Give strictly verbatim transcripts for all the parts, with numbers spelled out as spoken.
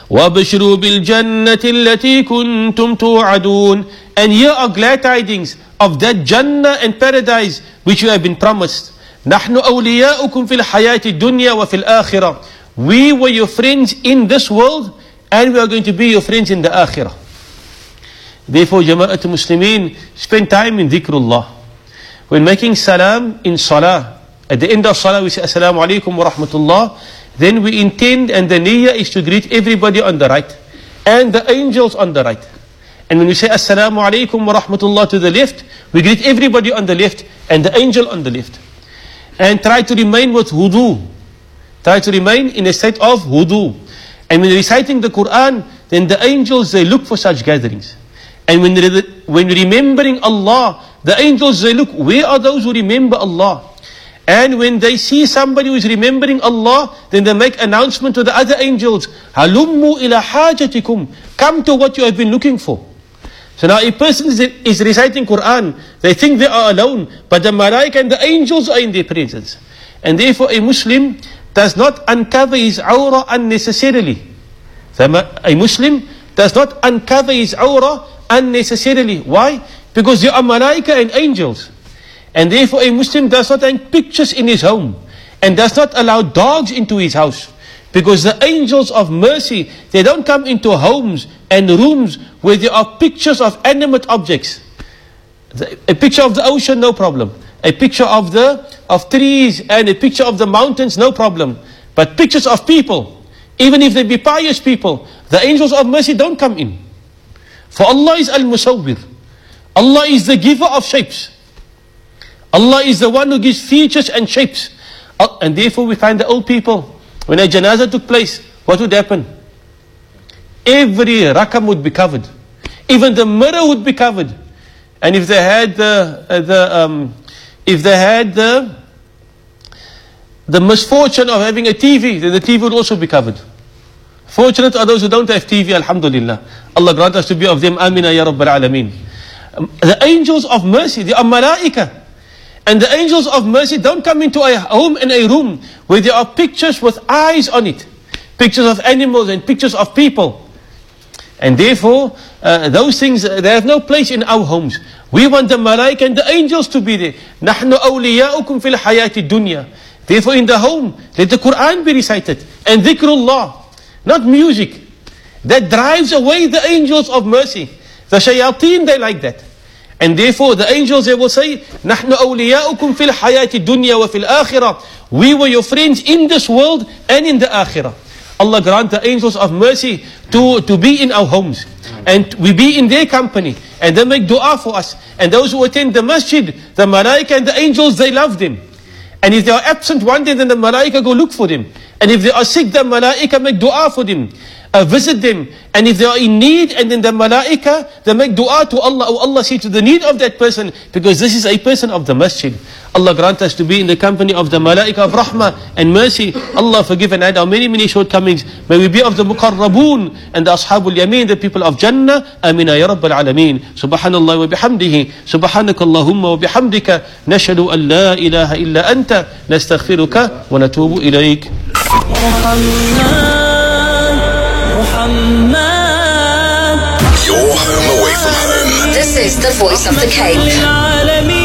وَبَشِّرُوا بِالْجَنَّةِ الَّتِي كُنْتُمْ تُوعَدُونَ. And here are glad tidings of that Jannah and paradise which you have been promised. نَحْنُ أَوْلِيَاؤُكُمْ فِي الْحَيَاةِ الدُّنْيَا وَفِي الْآخِرَةِ. We were your friends in this world, and we are going to be your friends in the Akhirah. Therefore, Jama'at Muslimin, spend time in dhikrullah. When making salam in salah, at the end of salah we say Assalamu alaikum wa rahmatullah. Then we intend, and the niyyah is to greet everybody on the right and the angels on the right. And when we say Assalamu alaikum wa rahmatullah to the left, we greet everybody on the left and the angel on the left. And try to remain with wudu. Try to remain in a state of wudu. And when reciting the Quran, then the angels, they look for such gatherings. And when when remembering Allah, the angels, they look, where are those who remember Allah? And when they see somebody who is remembering Allah, then they make announcement to the other angels, Halummu ila hajatikum. Come to what you have been looking for. So now a person is, is reciting Quran, they think they are alone, but the malaika and the angels are in their presence. And therefore a Muslim does not uncover his awrah unnecessarily. A Muslim does not uncover his awrah unnecessarily. Why? Because there are malaika and angels. And therefore a Muslim does not hang pictures in his home, and does not allow dogs into his house. Because the angels of mercy, they don't come into homes and rooms where there are pictures of animate objects. A picture of the ocean, no problem. A picture of the of trees and a picture of the mountains, no problem. But pictures of people, even if they be pious people, the angels of mercy don't come in. For Allah is Al-Musawwir. Allah is the giver of shapes. Allah is the one who gives features and shapes. And therefore we find the old people, when a janazah took place, what would happen? Every rakam would be covered. Even the mirror would be covered. And if they had the, uh, the um, if they had the, the misfortune of having a T V, then the T V would also be covered. Fortunate are those who don't have T V, alhamdulillah. Allah grant us to be of them, amina ya rabbal alameen. The angels of mercy, they are malaika. And the angels of mercy don't come into a home and a room where there are pictures with eyes on it. Pictures of animals and pictures of people. And therefore, uh, those things, uh, they have no place in our homes. We want the malaika and the angels to be there. نَحْنُ أَوْلِيَاؤُكُمْ فِي الْحَيَاةِ الدُّنْيَا. Therefore in the home, let the Quran be recited. And dhikrullah, not music. That drives away the angels of mercy. The shayateen, they like that. And therefore the angels, they will say, نَحْنُ أَوْلِيَاؤُكُمْ فِي الْحَيَاةِ الدُّنْيَا وَفِي الْآخِرَةِ. We were your friends in this world and in the akhirah. Allah grant the angels of mercy to, to be in our homes. And we be in their company. And they make dua for us. And those who attend the masjid, the malaika and the angels, they love them. And if they are absent one day, then the malaika go look for them. And if they are sick, the malaika make dua for them. Uh, visit them. And if they are in need, and then the malaika, they make dua to Allah. Oh Allah, see to the need of that person, because this is a person of the masjid. Allah grant us to be in the company of the malaika of rahmah and mercy. Allah forgive and add our many many shortcomings. May we be of the muqarraboon and the ashabul yameen, the people of Jannah. Amina ya rabbal alameen. Subhanallah wa bihamdihi. Subhanaka Allahumma wa bihamdika. Nashhadu an la ilaha illa anta. Nastaghfiruka wa natubu ilayk. Your home away from home. This is the voice of the Cape.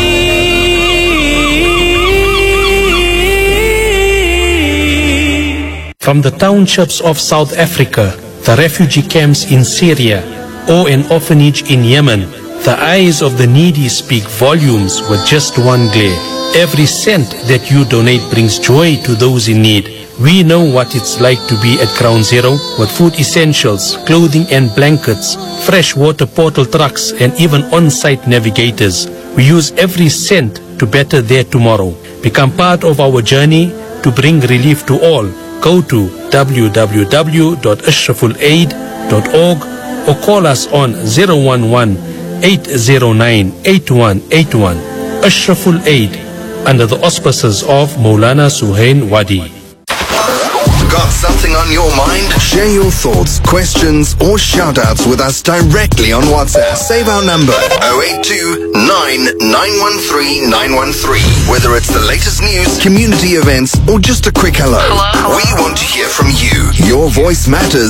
From the townships of South Africa, the refugee camps in Syria, or an orphanage in Yemen, the eyes of the needy speak volumes with just one glare. Every cent that you donate brings joy to those in need. We know what it's like to be at Ground Zero with food essentials, clothing and blankets, fresh water portal trucks and even on-site navigators. We use every cent to better their tomorrow. Become part of our journey to bring relief to all. Go to w w w dot ashraful aid dot org or call us on zero one one, eight zero nine, eight one eight one. Ashraful Aid, under the auspices of Maulana Suhail Wadi. Got something on your mind? Share your thoughts, questions, or shout-outs with us directly on WhatsApp. Save our number oh eight two, nine nine one three, nine one three. Whether it's the latest news, community events, or just a quick hello, hello, hello. We want to hear from you. Your voice matters.